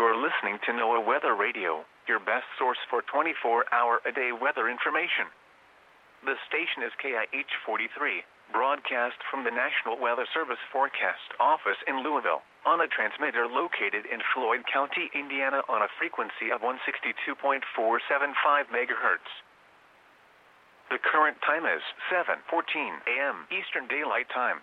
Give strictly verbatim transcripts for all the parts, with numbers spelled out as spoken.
You're listening to NOAA Weather Radio, your best source for twenty-four hour a day weather information. The station is K I H forty-three, broadcast from the National Weather Service Forecast Office in Louisville, on a transmitter located in Floyd County, Indiana on a frequency of one sixty-two point four seven five megahertz. The current time is seven fourteen a m Eastern Daylight Time.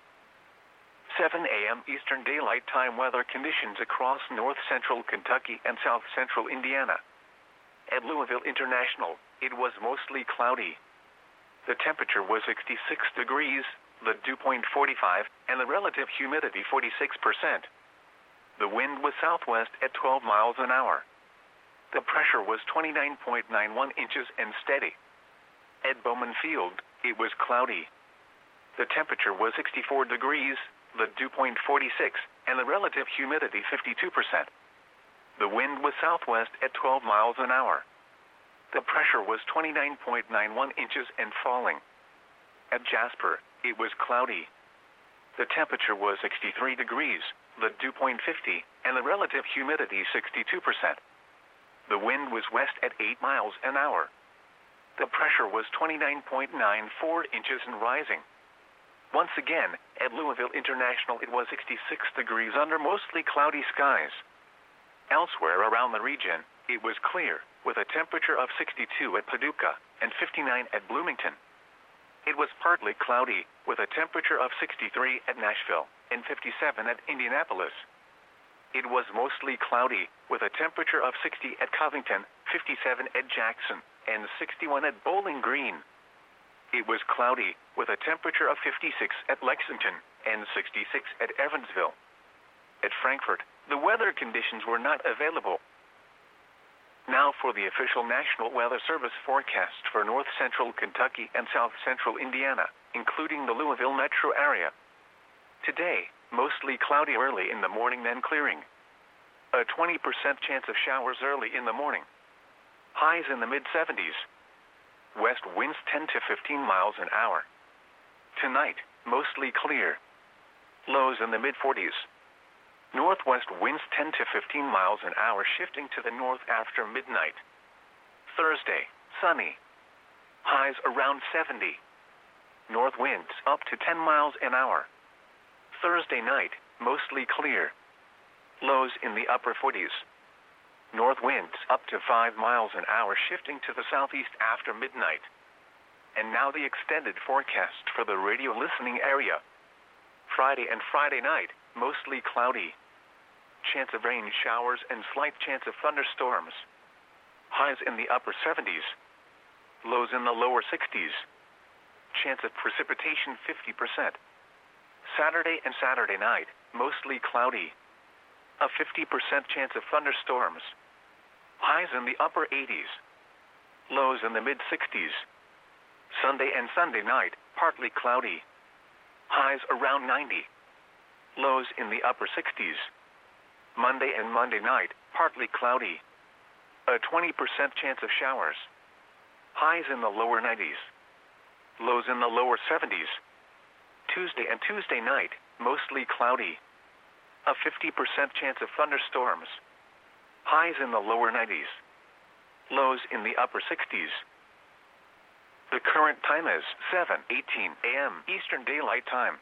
seven a m Eastern Daylight Time weather conditions across north central Kentucky and south central Indiana. At Louisville International, it was mostly cloudy. The temperature was sixty-six degrees, the dew point forty-five, and the relative humidity forty-six percent. The wind was southwest at twelve miles an hour. The pressure was twenty-nine point nine one inches and steady. At Bowman Field, it was cloudy. The temperature was sixty-four degrees, the dew point forty-six, and the relative humidity fifty-two percent. The wind was southwest at twelve miles an hour. The pressure was twenty-nine point nine one inches and falling. At Jasper, it was cloudy. The temperature was sixty-three degrees, the dew point fifty, and the relative humidity sixty-two percent. The wind was west at eight miles an hour. The pressure was twenty-nine point nine four inches and rising. Once again, at Louisville International it was sixty-six degrees under mostly cloudy skies. Elsewhere around the region, it was clear, with a temperature of sixty-two at Paducah and fifty-nine at Bloomington. It was partly cloudy, with a temperature of sixty-three at Nashville and fifty-seven at Indianapolis. It was mostly cloudy, with a temperature of sixty at Covington, fifty-seven at Jackson, and sixty-one at Bowling Green. It was cloudy, with a temperature of fifty-six at Lexington and sixty-six at Evansville. At Frankfort, the weather conditions were not available. Now for the official National Weather Service forecast for north central Kentucky and south central Indiana, including the Louisville metro area. Today, mostly cloudy early in the morning, then clearing. A twenty percent chance of showers early in the morning. Highs in the mid seventies. West winds ten to fifteen miles an hour. Tonight, mostly clear. Lows in the mid forties. Northwest winds ten to fifteen miles an hour, shifting to the north after midnight. Thursday, sunny. Highs around seventy. North winds up to ten miles an hour. Thursday night, mostly clear. Lows in the upper forties. North winds up to five miles an hour, shifting to the southeast after midnight. And now the extended forecast for the radio listening area. Friday and Friday night, mostly cloudy. Chance of rain showers and slight chance of thunderstorms. Highs in the upper seventies. Lows in the lower sixties. Chance of precipitation fifty percent. Saturday and Saturday night, mostly cloudy. A fifty percent chance of thunderstorms. Highs in the upper eighties. Lows in the mid sixties. Sunday and Sunday night, partly cloudy. Highs around ninety. Lows in the upper sixties. Monday and Monday night, partly cloudy. A twenty percent chance of showers. Highs in the lower nineties. Lows in the lower seventies. Tuesday and Tuesday night, mostly cloudy. A fifty percent chance of thunderstorms. Highs in the lower nineties. Lows in the upper sixties. The current time is seven eighteen a m Eastern Daylight Time.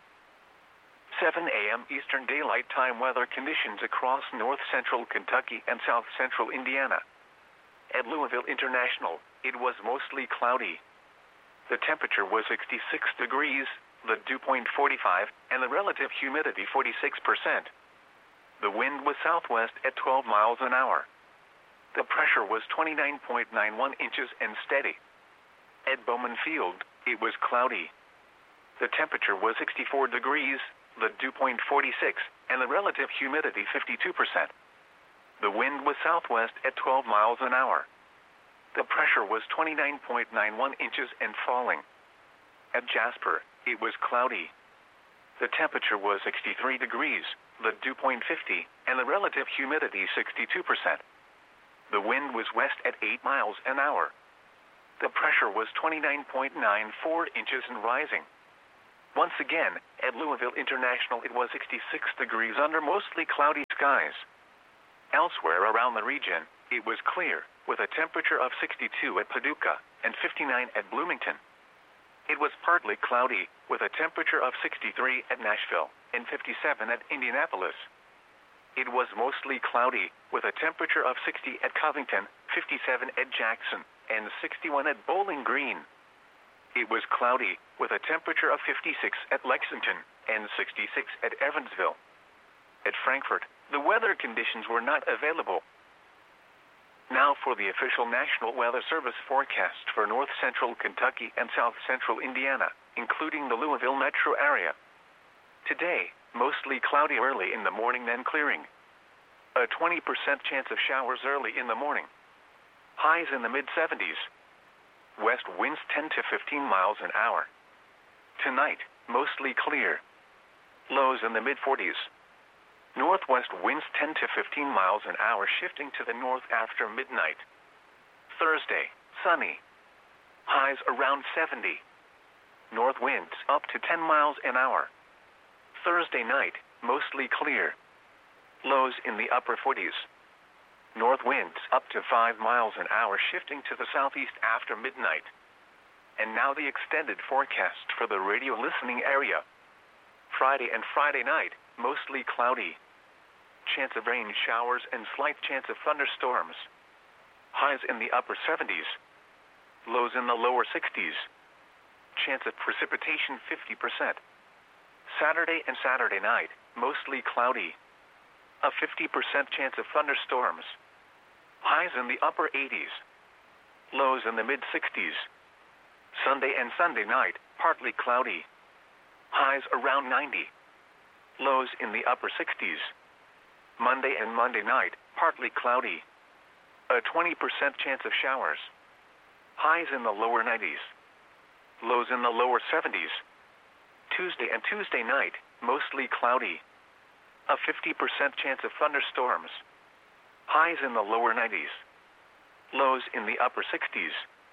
seven a m Eastern Daylight Time weather conditions across north central Kentucky and south central Indiana. At Louisville International, it was mostly cloudy. The temperature was sixty-six degrees, the dew point forty-five, and the relative humidity forty-six percent. The wind was southwest at twelve miles an hour. The pressure was twenty-nine point nine one inches and steady. At Bowman Field, it was cloudy. The temperature was sixty-four degrees, the dew point forty-six, and the relative humidity fifty-two percent. The wind was southwest at twelve miles an hour. The pressure was twenty-nine point nine one inches and falling. At Jasper, it was cloudy. The temperature was sixty-three degrees, the dew point fifty, and the relative humidity sixty-two percent. The wind was west at eight miles an hour. The pressure was twenty-nine point nine four inches and rising. Once again, at Louisville International it was sixty-six degrees under mostly cloudy skies. Elsewhere around the region, it was clear, with a temperature of sixty-two at Paducah and fifty-nine at Bloomington. It was partly cloudy, with a temperature of sixty-three at Nashville and fifty-seven at Indianapolis. It was mostly cloudy, with a temperature of sixty at Covington, fifty-seven at Jackson, and sixty-one at Bowling Green. It was cloudy, with a temperature of fifty-six at Lexington and sixty-six at Evansville. At Frankfort, the weather conditions were not available. Now for the official National Weather Service forecast for north central Kentucky and south central Indiana, including the Louisville metro area. Today, mostly cloudy early in the morning, then clearing. A twenty percent chance of showers early in the morning. Highs in the mid seventies. West winds ten to fifteen miles an hour. Tonight, mostly clear. Lows in the mid forties. Northwest winds ten to fifteen miles an hour, shifting to the north after midnight. Thursday, sunny. Highs around seventy. North winds up to ten miles an hour. Thursday night, mostly clear. Lows in the upper forties. North winds up to five miles an hour, shifting to the southeast after midnight. And now the extended forecast for the radio listening area. Friday and Friday night, mostly cloudy. Chance of rain showers and slight chance of thunderstorms. Highs in the upper seventies. Lows in the lower sixties. Chance of precipitation fifty percent. Saturday and Saturday night, mostly cloudy. A fifty percent chance of thunderstorms. Highs in the upper eighties. Lows in the mid sixties. Sunday and Sunday night, partly cloudy. Highs around ninety. Lows in the upper sixties. Monday and Monday night, partly cloudy. A twenty percent chance of showers. Highs in the lower nineties. Lows in the lower seventies. Tuesday and Tuesday night, mostly cloudy. A fifty percent chance of thunderstorms. Highs in the lower nineties. Lows in the upper sixties.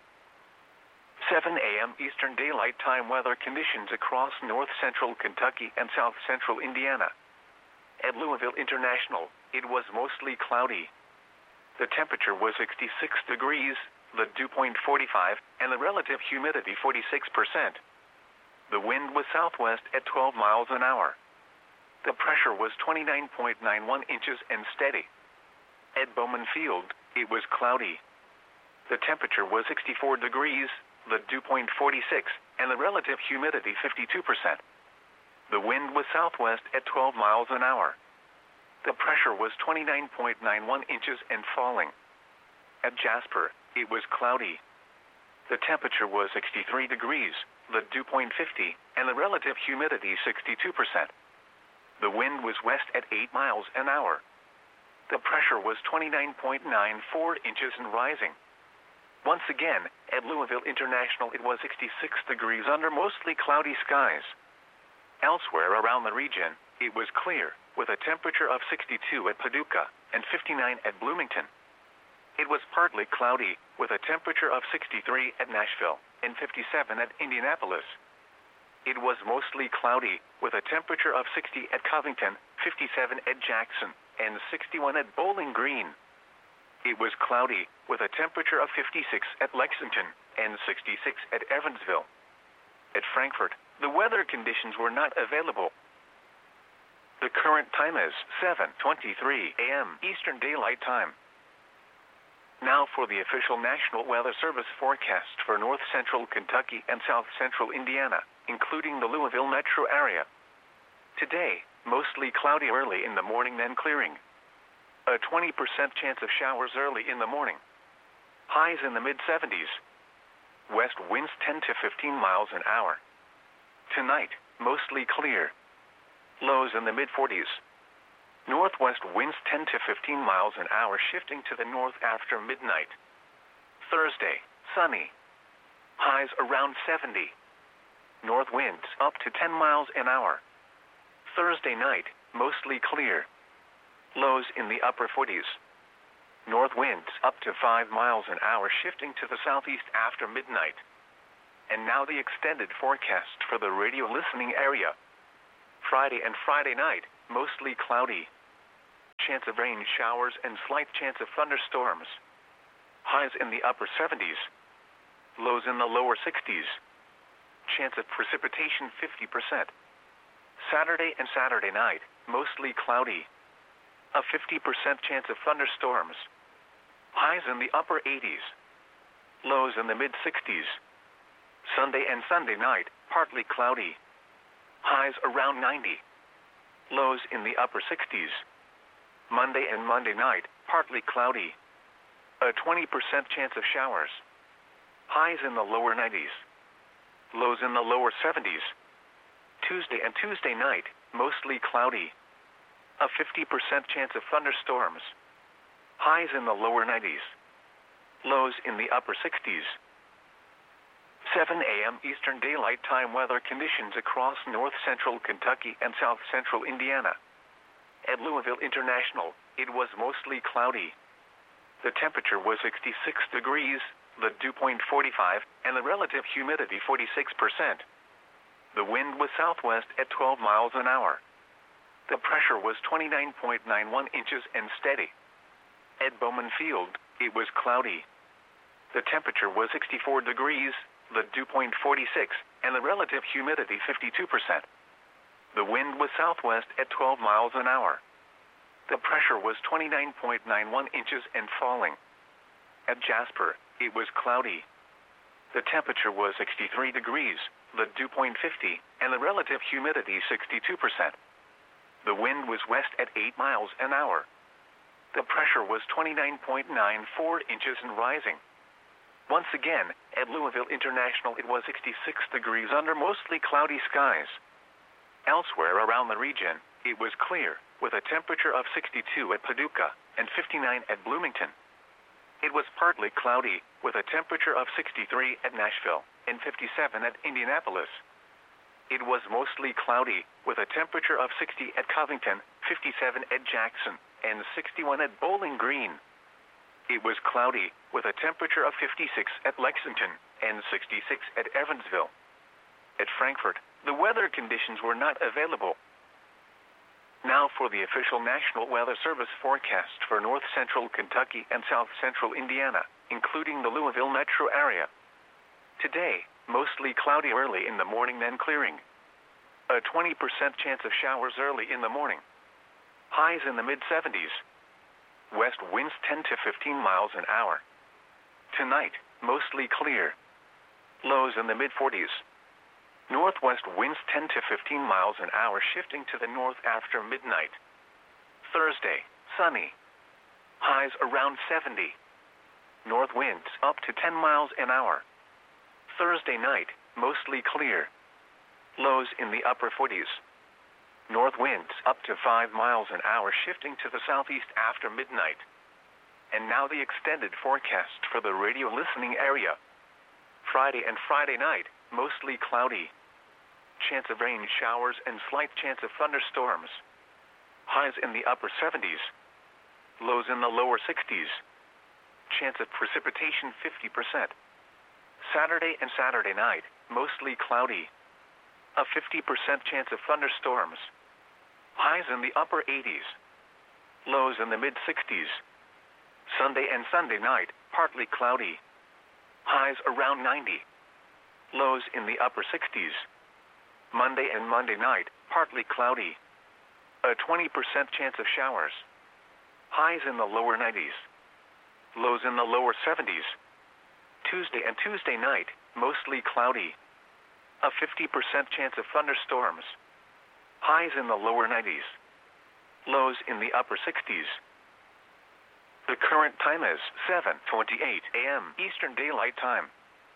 seven a m Eastern Daylight Time weather conditions across north central Kentucky and south central Indiana. At Louisville International, it was mostly cloudy. The temperature was sixty-six degrees, the dew point forty-five, and the relative humidity forty-six percent. The wind was southwest at twelve miles an hour. The pressure was twenty-nine point nine one inches and steady. At Bowman Field, it was cloudy. The temperature was sixty-four degrees, the dew point forty-six, and the relative humidity fifty-two percent. The wind was southwest at twelve miles an hour. The pressure was twenty-nine point nine one inches and falling. At Jasper, it was cloudy. The temperature was sixty-three degrees, the dew point fifty, and the relative humidity sixty-two percent. The wind was west at eight miles an hour. The pressure was twenty-nine point nine four inches and rising. Once again, at Louisville International, it was sixty-six degrees under mostly cloudy skies. Elsewhere around the region, it was clear, with a temperature of sixty-two at Paducah and fifty-nine at Bloomington. It was partly cloudy, with a temperature of sixty-three at Nashville and fifty-seven at Indianapolis. It was mostly cloudy, with a temperature of sixty at Covington, fifty-seven at Jackson, and sixty-one at Bowling Green. It was cloudy, with a temperature of fifty-six at Lexington and sixty-six at Evansville. At Frankfort, the weather conditions were not available. The current time is seven twenty-three a m Eastern Daylight Time. Now for the official National Weather Service forecast for north central Kentucky and south central Indiana, including the Louisville metro area. Today, mostly cloudy early in the morning, then clearing. A twenty percent chance of showers early in the morning. Highs in the mid seventies. West winds ten to fifteen miles an hour. Tonight, mostly clear. Lows in the mid forties. Northwest winds ten to fifteen miles an hour, shifting to the north after midnight. Thursday, sunny. Highs around seventy. North winds up to ten miles an hour. Thursday night, mostly clear. Lows in the upper forties. North winds up to five miles an hour, shifting to the southeast after midnight. And now the extended forecast for the radio listening area. Friday and Friday night, mostly cloudy. Chance chance of rain showers and slight chance of thunderstorms. Highs in the upper seventies. Lows in the lower sixties. Chance of precipitation fifty percent. Saturday and Saturday night, mostly cloudy. A fifty percent chance of thunderstorms. Highs in the upper eighties. Lows in the mid sixties. Sunday and Sunday night, partly cloudy. Highs around ninety. Lows in the upper sixties. Monday and Monday night, partly cloudy. A twenty percent chance of showers. Highs in the lower nineties. Lows in the lower seventies. Tuesday and Tuesday night, mostly cloudy. A fifty percent chance of thunderstorms. Highs in the lower nineties. Lows in the upper sixties. seven a m Eastern Daylight Time weather conditions across north central Kentucky and south central Indiana. At Louisville International, it was mostly cloudy. The temperature was sixty-six degrees, the dew point forty-five, and the relative humidity forty-six percent. The wind was southwest at twelve miles an hour. The pressure was twenty-nine point nine one inches and steady. At Bowman Field, it was cloudy. The temperature was sixty-four degrees, the dew point forty-six, and the relative humidity fifty-two percent. The wind was southwest at twelve miles an hour. The pressure was twenty-nine point nine one inches and falling. At Jasper, it was cloudy. The temperature was sixty-three degrees, the dew point fifty, and the relative humidity sixty-two percent. The wind was west at eight miles an hour. The pressure was twenty-nine point nine four inches and rising. Once again, at Louisville International it was sixty-six degrees under mostly cloudy skies. Elsewhere around the region, it was clear, with a temperature of sixty-two at Paducah and fifty-nine at Bloomington. It was partly cloudy, with a temperature of sixty-three at Nashville and fifty-seven at Indianapolis. It was mostly cloudy, with a temperature of sixty at Covington, fifty-seven at Jackson, and sixty-one at Bowling Green. It was cloudy, with a temperature of fifty-six at Lexington and sixty-six at Evansville. At Frankfort, the weather conditions were not available. Now for the official National Weather Service forecast for north central Kentucky and south central Indiana, including the Louisville metro area. Today, mostly cloudy early in the morning, then clearing. A twenty percent chance of showers early in the morning. Highs in the mid seventies. West winds ten to fifteen miles an hour. Tonight, mostly clear. Lows in the mid forties. Northwest winds ten to fifteen miles an hour, shifting to the north after midnight. Thursday, sunny. Highs around seventy. North winds up to ten miles an hour. Thursday night, mostly clear. Lows in the upper forties. North winds up to five miles an hour, shifting to the southeast after midnight. And now the extended forecast for the radio listening area. Friday and Friday night, mostly cloudy. Chance of rain showers and slight chance of thunderstorms. Highs in the upper seventies. Lows in the lower sixties. Chance of precipitation fifty percent. Saturday and Saturday night, mostly cloudy. A fifty percent chance of thunderstorms. Highs in the upper eighties. Lows in the mid sixties. Sunday and Sunday night, partly cloudy. Highs around ninety. Lows in the upper sixties. Monday and Monday night, partly cloudy. A twenty percent chance of showers. Highs in the lower nineties. Lows in the lower seventies. Tuesday and Tuesday night, mostly cloudy. A fifty percent chance of thunderstorms. Highs in the lower nineties. Lows in the upper sixties. The current time is seven twenty-eight a m Eastern Daylight Time.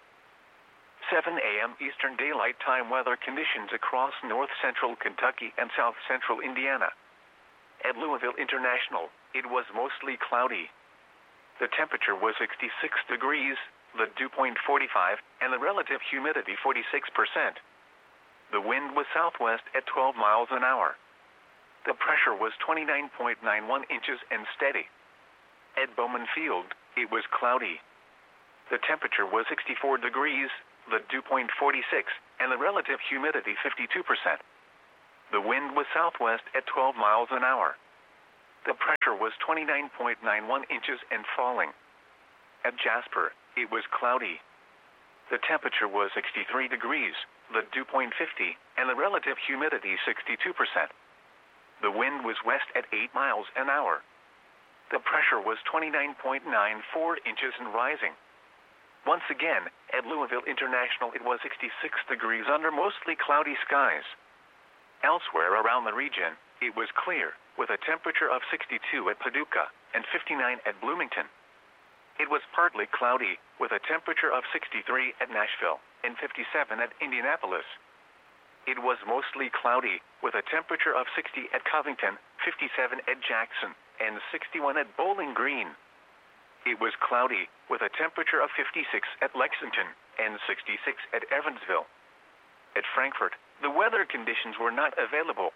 seven a m Eastern Daylight Time weather conditions across north central Kentucky and south central Indiana. At Louisville International, it was mostly cloudy. The temperature was sixty-six degrees, the dew point forty-five, and the relative humidity forty-six percent. The wind was southwest at twelve miles an hour. The pressure was twenty-nine point nine one inches and steady. At Bowman Field, it was cloudy. The temperature was sixty-four degrees, the dew point forty-six, and the relative humidity fifty-two percent. The wind was southwest at twelve miles an hour. The pressure was twenty-nine point nine one inches and falling. At Jasper, it was cloudy. The temperature was sixty-three degrees, the dew point fifty, and the relative humidity sixty-two percent. The wind was west at eight miles an hour. The pressure was twenty-nine point nine four inches and rising. Once again, at Louisville International it was sixty-six degrees under mostly cloudy skies. Elsewhere around the region, it was clear, with a temperature of sixty-two at Paducah and fifty-nine at Bloomington. It was partly cloudy, with a temperature of sixty-three at Nashville and fifty-seven at Indianapolis. It was mostly cloudy, with a temperature of sixty at Covington, fifty-seven at Jackson, and sixty-one at Bowling Green. It was cloudy, with a temperature of fifty-six at Lexington and sixty-six at Evansville. At Frankfort, the weather conditions were not available.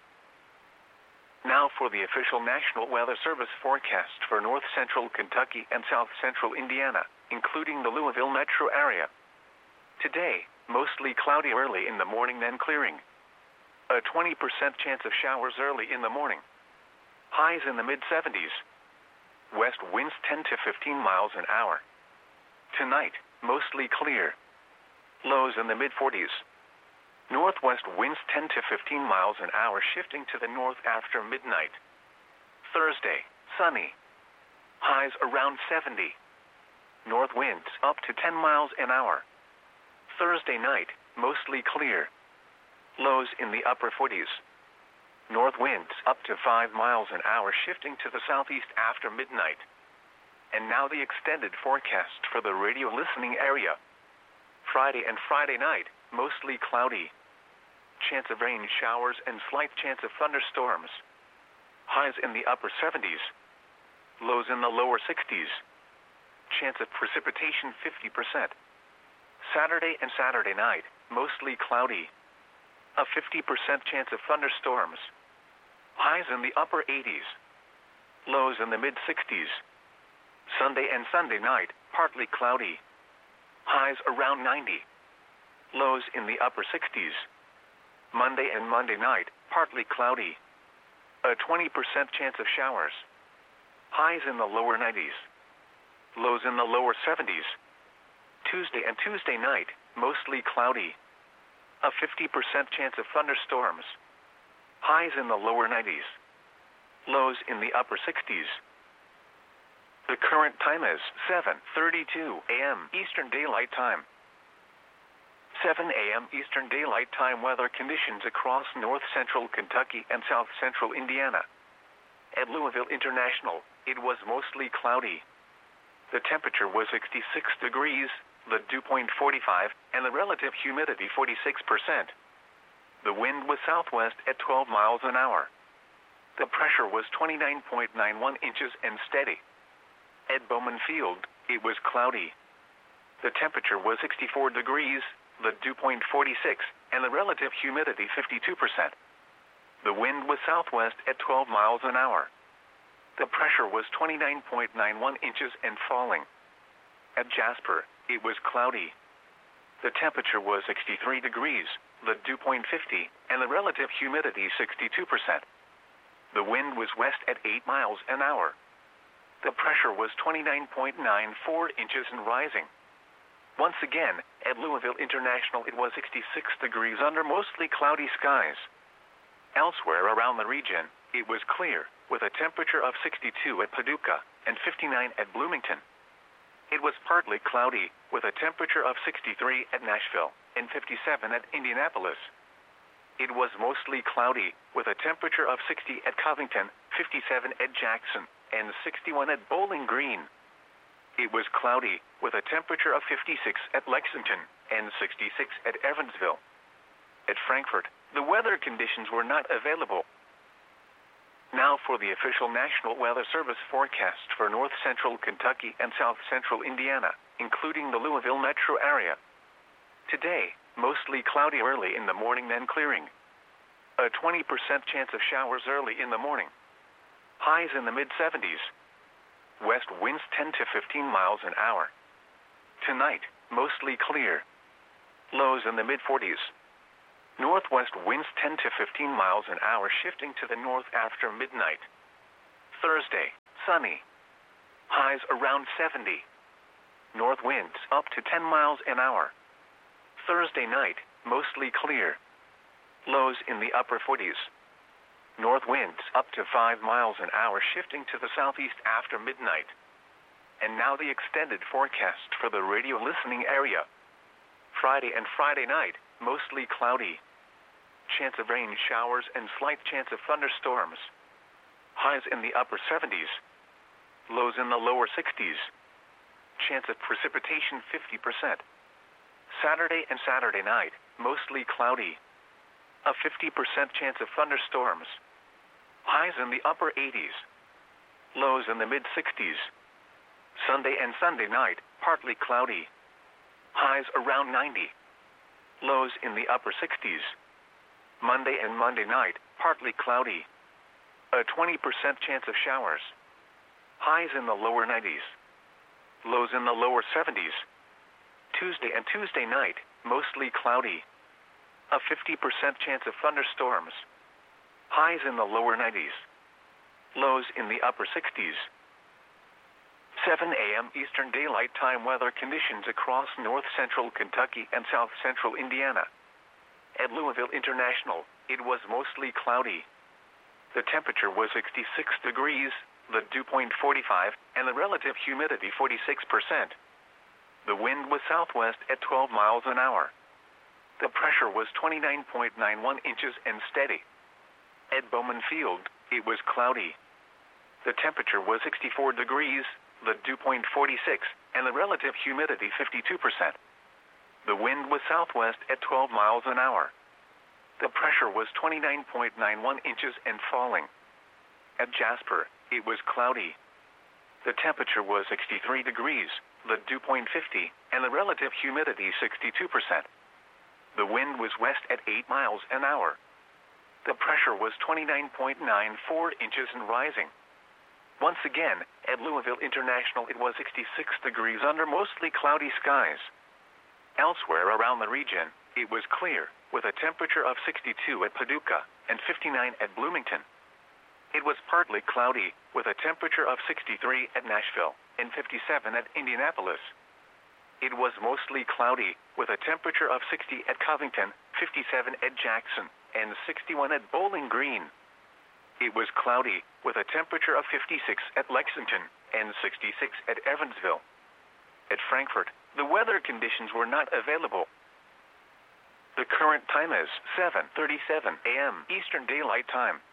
Now for the official National Weather Service forecast for north central Kentucky and south central Indiana, including the Louisville metro area. Today, mostly cloudy early in the morning, then clearing. A twenty percent chance of showers early in the morning. Highs in the mid seventies. West winds ten to fifteen miles an hour. Tonight, mostly clear. Lows in the mid forties. Northwest winds ten to fifteen miles an hour, shifting to the north after midnight. Thursday, sunny. Highs around seventy. North winds up to ten miles an hour. Thursday night, mostly clear. Lows in the upper forties. North winds up to five miles an hour, shifting to the southeast after midnight. And now the extended forecast for the radio listening area. Friday and Friday night, mostly cloudy. Chance of rain showers and slight chance of thunderstorms. Highs in the upper seventies. Lows in the lower sixties. Chance of precipitation fifty percent. Saturday and Saturday night, mostly cloudy. A fifty percent chance of thunderstorms. Highs in the upper eighties. Lows in the mid sixties. Sunday and Sunday night, partly cloudy. Highs around ninety. Lows in the upper sixties. Monday and Monday night, partly cloudy. A twenty percent chance of showers. Highs in the lower nineties. Lows in the lower seventies. Tuesday and Tuesday night, mostly cloudy. A fifty percent chance of thunderstorms. Highs in the lower nineties. Lows in the upper sixties. The current time is seven thirty-two a m Eastern Daylight Time. seven a m Eastern Daylight Time weather conditions across north central Kentucky and south central Indiana. At Louisville International, it was mostly cloudy. The temperature was sixty-six degrees, the dew point forty-five, and the relative humidity forty-six percent. The wind was southwest at twelve miles an hour. The pressure was twenty-nine point nine one inches and steady. At Bowman Field, it was cloudy. The temperature was sixty-four degrees, the dew point forty-six, and the relative humidity fifty-two percent. The wind was southwest at twelve miles an hour. The pressure was twenty-nine point nine one inches and falling. At Jasper, it was cloudy. The temperature was sixty-three degrees, the dew point fifty, and the relative humidity sixty-two percent. The wind was west at eight miles an hour. The pressure was twenty-nine point nine four inches and rising. Once again, at Louisville International it was sixty-six degrees under mostly cloudy skies. Elsewhere around the region, it was clear, with a temperature of sixty-two at Paducah and fifty-nine at Bloomington. It was partly cloudy, with a temperature of sixty-three at Nashville and fifty-seven at Indianapolis. It was mostly cloudy, with a temperature of sixty at Covington, fifty-seven at Jackson, and sixty-one at Bowling Green. It was cloudy, with a temperature of fifty-six at Lexington and sixty-six at Evansville. At Frankfort, the weather conditions were not available. Now for the official National Weather Service forecast for north central Kentucky and south central Indiana, including the Louisville metro area. Today, mostly cloudy early in the morning, then clearing. A twenty percent chance of showers early in the morning. Highs in the mid seventies. West winds ten to fifteen miles an hour. Tonight, mostly clear. Lows in the mid forties. Northwest winds ten to fifteen miles an hour, shifting to the north after midnight. Thursday, sunny. Highs around seventy. North winds up to ten miles an hour. Thursday night, mostly clear. Lows in the upper forties. North winds up to five miles an hour, shifting to the southeast after midnight. And now the extended forecast for the radio listening area. Friday and Friday night, mostly cloudy. Chance of rain showers and slight chance of thunderstorms. Highs in the upper seventies. Lows in the lower sixties. Chance of precipitation fifty percent. Saturday and Saturday night, mostly cloudy. A fifty percent chance of thunderstorms. Highs in the upper eighties. Lows in the mid sixties. Sunday and Sunday night, partly cloudy. Highs around ninety. Lows in the upper sixties. Monday and Monday night, partly cloudy. A twenty percent chance of showers. Highs in the lower nineties. Lows in the lower seventies. Tuesday and Tuesday night, mostly cloudy. A fifty percent chance of thunderstorms. Highs in the lower nineties. Lows in the upper sixties. seven a m Eastern Daylight Time weather conditions across north central Kentucky and south central Indiana. At Louisville International, it was mostly cloudy. The temperature was sixty-six degrees, the dew point forty-five, and the relative humidity forty-six percent. The wind was southwest at twelve miles an hour. The pressure was twenty-nine point nine one inches and steady. At Bowman Field, it was cloudy. The temperature was sixty-four degrees, the dew point forty-six, and the relative humidity fifty-two percent. The wind was southwest at twelve miles an hour. The pressure was twenty-nine point nine one inches and falling. At Jasper, it was cloudy. The temperature was sixty-three degrees, the dew point fifty, and the relative humidity sixty-two percent. The wind was west at eight miles an hour. The pressure was twenty-nine point nine four inches and rising. Once again, at Louisville International it was sixty-six degrees under mostly cloudy skies. Elsewhere around the region, it was clear, with a temperature of sixty-two at Paducah and fifty-nine at Bloomington. It was partly cloudy, with a temperature of sixty-three at Nashville and fifty-seven at Indianapolis. It was mostly cloudy, with a temperature of sixty at Covington, fifty-seven at Jackson, and sixty-one at Bowling Green. It was cloudy, with a temperature of fifty-six at Lexington and sixty-six at Evansville. At Frankfort, the weather conditions were not available. The current time is seven thirty-seven a m Eastern Daylight Time.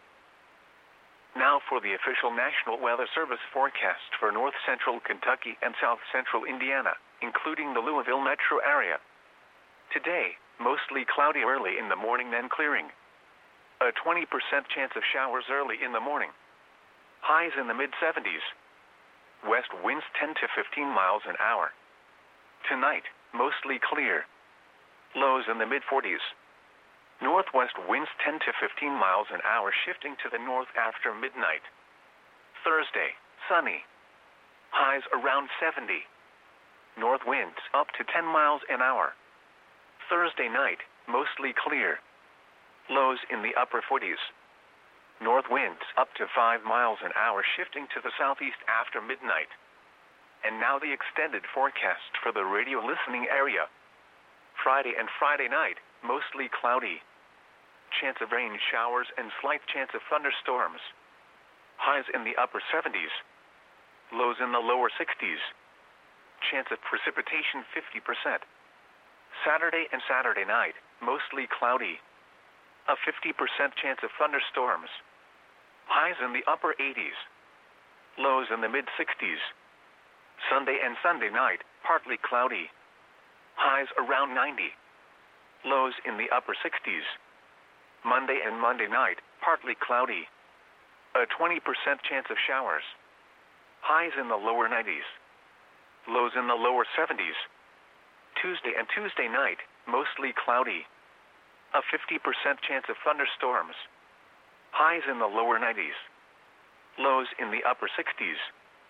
Now for the official National Weather Service forecast for north central Kentucky and south central Indiana, including the Louisville metro area. Today, mostly cloudy early in the morning, then clearing. A twenty percent chance of showers early in the morning. Highs in the mid seventies. West winds ten to fifteen miles an hour. Tonight, mostly clear. Lows in the mid forties. Northwest winds ten to fifteen miles an hour, shifting to the north after midnight. Thursday, sunny. Highs around seventy. North winds up to ten miles an hour. Thursday night, mostly clear. Lows in the upper forties. North winds up to five miles an hour, shifting to the southeast after midnight. And now the extended forecast for the radio listening area. Friday and Friday night, mostly cloudy. Chance of rain showers and slight chance of thunderstorms. Highs in the upper seventies. Lows in the lower sixties. Chance of precipitation fifty percent. Saturday and Saturday night, mostly cloudy. A fifty percent chance of thunderstorms. Highs in the upper eighties. Lows in the mid sixties. Sunday and Sunday night, partly cloudy. Highs around ninety. Lows in the upper sixties. Monday and Monday night, partly cloudy. A twenty percent chance of showers. Highs in the lower nineties. Lows in the lower seventies. Tuesday and Tuesday night, mostly cloudy. A fifty percent chance of thunderstorms. Highs in the lower nineties. Lows in the upper sixties.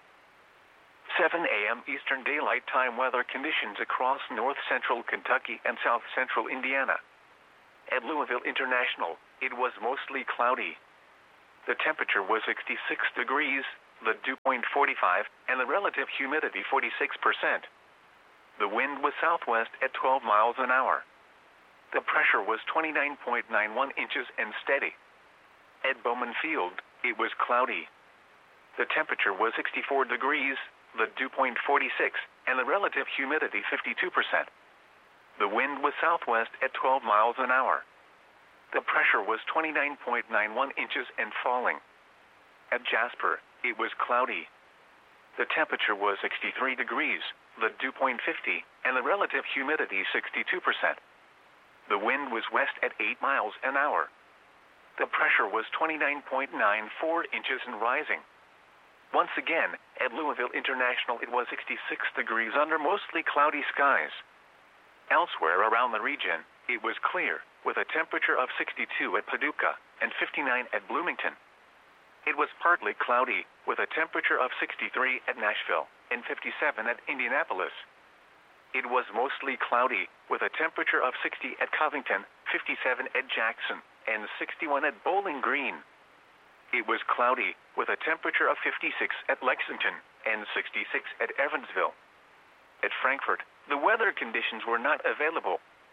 seven a m Eastern Daylight Time weather conditions across north central Kentucky and south central Indiana. At Louisville International, it was mostly cloudy. The temperature was sixty-six degrees, the dew point forty-five, and the relative humidity forty-six percent. The wind was southwest at twelve miles an hour. The pressure was twenty-nine point nine one inches and steady. At Bowman Field, it was cloudy. The temperature was sixty-four degrees, the dew point forty-six, and the relative humidity fifty-two percent. The wind was southwest at twelve miles an hour. The pressure was twenty-nine point nine one inches and falling. At Jasper, it was cloudy. The temperature was sixty-three degrees, the dew point fifty, and the relative humidity sixty-two percent. The wind was west at eight miles an hour. The pressure was twenty-nine point nine four inches and rising. Once again, at Louisville International, it was sixty-six degrees under mostly cloudy skies. Elsewhere around the region, it was clear, with a temperature of sixty-two at Paducah and fifty-nine at Bloomington. It was partly cloudy, with a temperature of sixty-three at Nashville and fifty-seven at Indianapolis. It was mostly cloudy, with a temperature of sixty at Covington, fifty-seven at Jackson, and sixty-one at Bowling Green. It was cloudy, with a temperature of fifty-six at Lexington and sixty-six at Evansville. At Frankfort, the weather conditions were not available.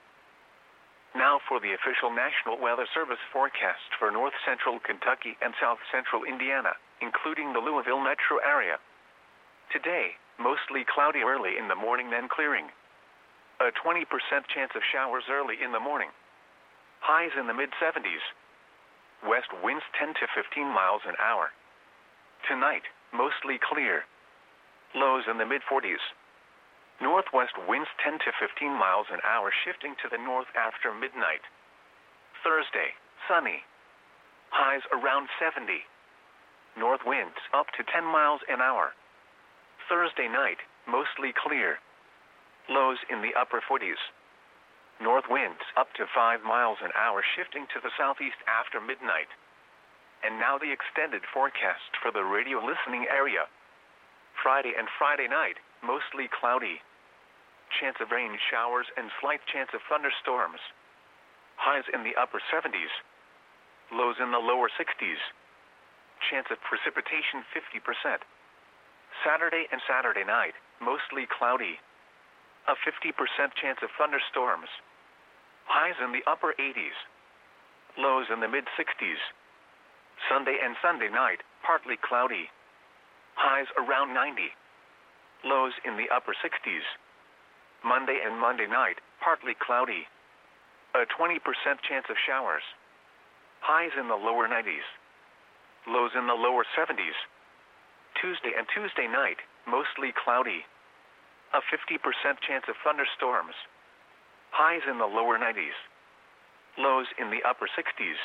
Now for the official National Weather Service forecast for north central Kentucky and south central Indiana, including the Louisville metro area. Today, mostly cloudy early in the morning, then clearing. A twenty percent chance of showers early in the morning. Highs in the mid seventies. West winds ten to fifteen miles an hour. Tonight, mostly clear. Lows in the mid forties. Northwest winds ten to fifteen miles an hour, shifting to the north after midnight. Thursday, sunny. Highs around seventy. North winds up to ten miles an hour. Thursday night, mostly clear. Lows in the upper forties. North winds up to five miles an hour, shifting to the southeast after midnight. And now the extended forecast for the radio listening area. Friday and Friday night, mostly cloudy. Chance of rain showers and slight chance of thunderstorms. Highs in the upper seventies. Lows in the lower sixties. Chance of precipitation fifty percent. Saturday and Saturday night, mostly cloudy. A fifty percent chance of thunderstorms. Highs in the upper eighties. Lows in the mid sixties. Sunday and Sunday night, partly cloudy. Highs around ninety. Lows in the upper sixties. Monday and Monday night, partly cloudy. A twenty percent chance of showers. Highs in the lower nineties. Lows in the lower seventies. Tuesday and Tuesday night, mostly cloudy. A fifty percent chance of thunderstorms. Highs in the lower nineties. Lows in the upper sixties.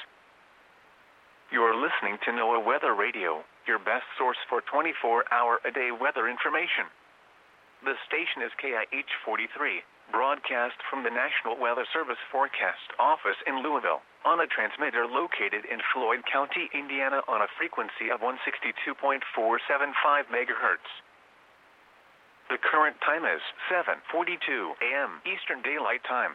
You're listening to NOAA Weather Radio, your best source for twenty-four hour a day weather information. The station is K I H forty-three, broadcast from the National Weather Service Forecast Office in Louisville, on a transmitter located in Floyd County, Indiana, on a frequency of one sixty-two point four seven five megahertz. The current time is seven forty-two a m Eastern Daylight Time.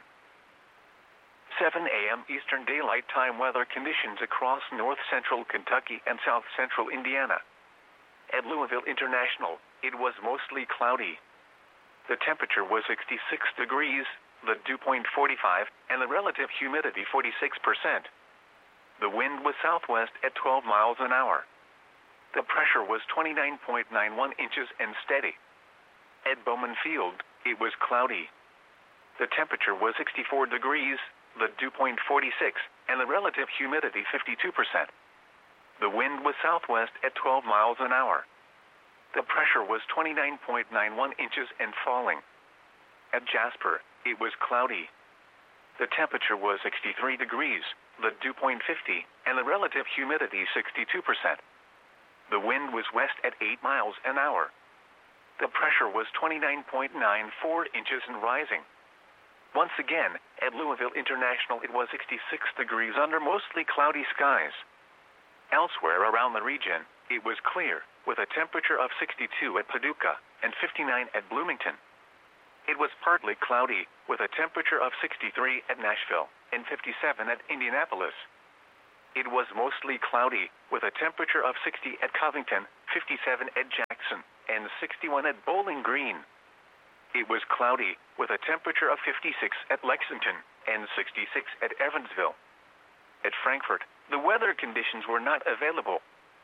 seven a m Eastern Daylight Time weather conditions across north central Kentucky and south central Indiana. At Louisville International, it was mostly cloudy. The temperature was sixty-six degrees, the dew point forty-five, and the relative humidity forty-six percent. The wind was southwest at twelve miles an hour. The pressure was twenty-nine point nine one inches and steady. At Bowman Field, it was cloudy. The temperature was sixty-four degrees, the dew point forty-six, and the relative humidity fifty-two percent. The wind was southwest at twelve miles an hour. The pressure was twenty-nine point nine one inches and falling. At Jasper, it was cloudy. The temperature was sixty-three degrees, the dew point fifty, and the relative humidity sixty-two percent. The wind was west at eight miles an hour. The pressure was twenty-nine point nine four inches and rising. Once again, at Louisville International, it was sixty-six degrees under mostly cloudy skies. Elsewhere around the region, it was clear, with a temperature of sixty-two at Paducah and fifty-nine at Bloomington. It was partly cloudy, with a temperature of sixty-three at Nashville and fifty-seven at Indianapolis. it was mostly cloudy, with a temperature of sixty at Covington, fifty-seven at Jackson, and sixty-one at Bowling Green. It was cloudy, with a temperature of fifty-six at Lexington, and sixty-six at Evansville. At Frankfort, the weather conditions were not available.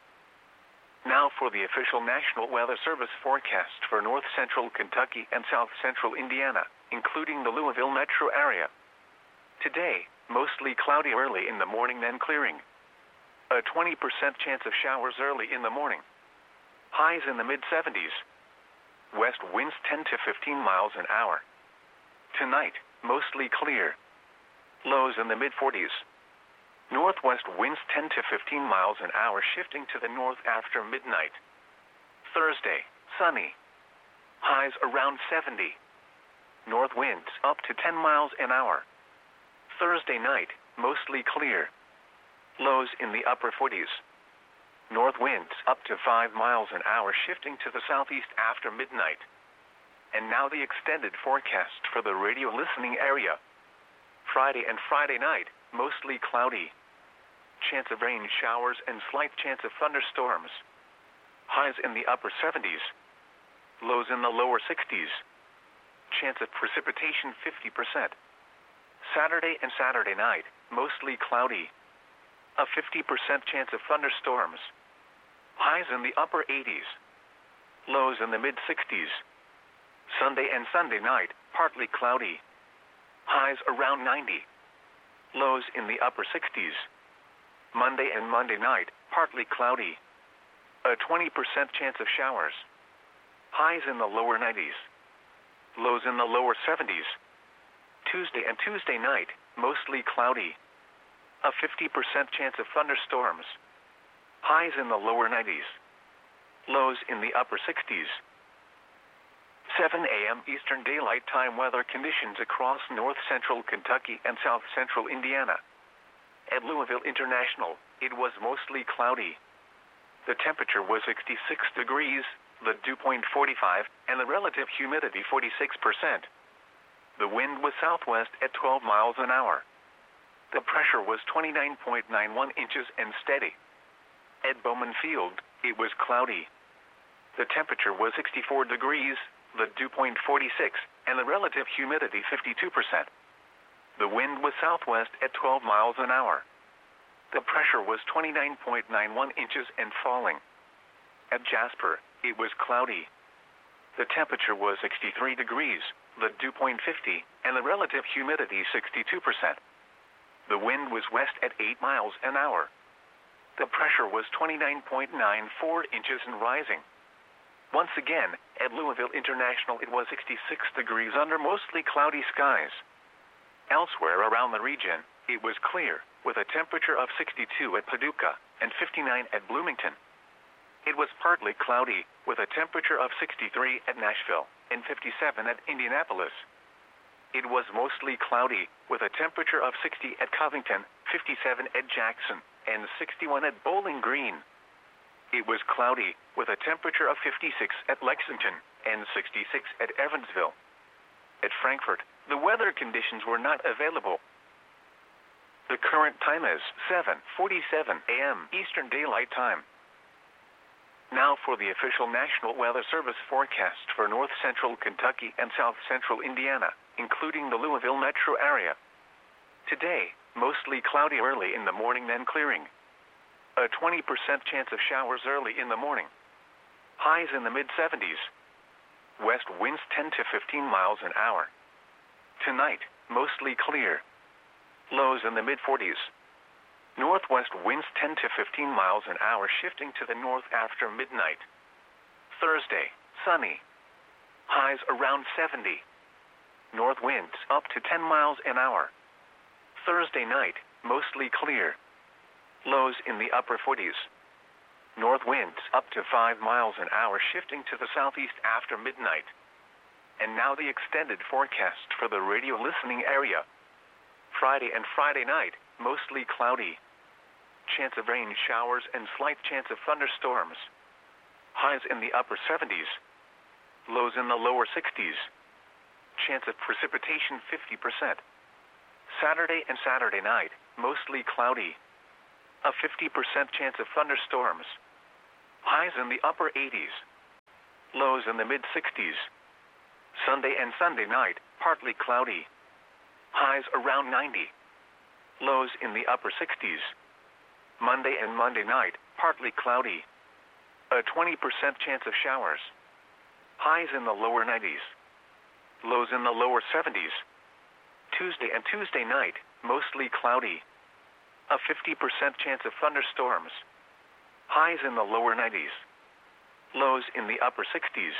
Now for the official National Weather Service forecast for north central Kentucky and south central Indiana, including the Louisville metro area. Today, mostly cloudy early in the morning, then clearing. A twenty percent chance of showers early in the morning. Highs in the mid seventies. West winds ten to fifteen miles an hour. Tonight, mostly clear. Lows in the mid forties. Northwest winds ten to fifteen miles an hour, shifting to the north after midnight. Thursday, sunny. Highs around seventy. North winds up to ten miles an hour. Thursday night, mostly clear. Lows in the upper forties. North winds up to five miles an hour, shifting to the southeast after midnight. And now the extended forecast for the radio listening area. Friday and Friday night, mostly cloudy. Chance of rain showers and slight chance of thunderstorms. Highs in the upper seventies. Lows in the lower sixties. Chance of precipitation fifty percent. Saturday and Saturday night, mostly cloudy. A fifty percent chance of thunderstorms. Highs in the upper eighties. Lows in the mid sixties. Sunday and Sunday night, partly cloudy. Highs around ninety. Lows in the upper sixties. Monday and Monday night, partly cloudy. A twenty percent chance of showers. Highs in the lower nineties. Lows in the lower seventies. Tuesday and Tuesday night, mostly cloudy. A fifty percent chance of thunderstorms. Highs in the lower nineties. Lows in the upper sixties. seven a m Eastern Daylight Time weather conditions across north central Kentucky and south central Indiana. At Louisville International, it was mostly cloudy. The temperature was sixty-six degrees, the dew point forty-five, and the relative humidity forty-six percent. The wind was southwest at twelve miles an hour. The pressure was twenty-nine point nine one inches and steady. At Bowman Field, it was cloudy. The temperature was sixty-four degrees, the dew point forty-six, and the relative humidity fifty-two percent. The wind was southwest at twelve miles an hour. The pressure was twenty-nine point nine one inches and falling. At Jasper, it was cloudy. The temperature was sixty-three degrees, the dew point fifty, and the relative humidity sixty-two percent. The wind was west at eight miles an hour. The pressure was twenty-nine point nine four inches and rising. Once again, at Louisville International, it was sixty-six degrees under mostly cloudy skies. Elsewhere around the region, it was clear, with a temperature of sixty-two at Paducah and fifty-nine at Bloomington. It was partly cloudy, with a temperature of sixty-three at Nashville and fifty-seven at Indianapolis. It was mostly cloudy, with a temperature of sixty at Covington, fifty-seven at Jackson, and sixty-one at Bowling Green. It was cloudy, with a temperature of fifty-six at Lexington and sixty-six at Evansville. At Frankfort, the weather conditions were not available. The current time is seven forty-seven a m Eastern Daylight Time. Now for the official National Weather Service forecast for north central Kentucky and south central Indiana, including the Louisville metro area. Today, mostly cloudy early in the morning, then clearing. A twenty percent chance of showers early in the morning. Highs in the mid seventies. West winds ten to fifteen miles an hour. Tonight, mostly clear. Lows in the mid forties. Northwest winds ten to fifteen miles an hour, shifting to the north after midnight. Thursday, sunny. Highs around seventy. North winds up to ten miles an hour. Thursday night, mostly clear. Lows in the upper forties. North winds up to five miles an hour, shifting to the southeast after midnight. And now the extended forecast for the radio listening area. Friday and Friday night, mostly cloudy. Chance of rain showers and slight chance of thunderstorms. Highs in the upper seventies. Lows in the lower sixties. Chance of precipitation fifty percent. Saturday and Saturday night, mostly cloudy. A fifty percent chance of thunderstorms. Highs in the upper eighties. Lows in the mid sixties. Sunday and Sunday night, partly cloudy. Highs around ninety. Lows in the upper sixties. Monday and Monday night, partly cloudy. A twenty percent chance of showers. Highs in the lower nineties. Lows in the lower seventies. Tuesday and Tuesday night, mostly cloudy. A fifty percent chance of thunderstorms. Highs in the lower nineties. Lows in the upper sixties.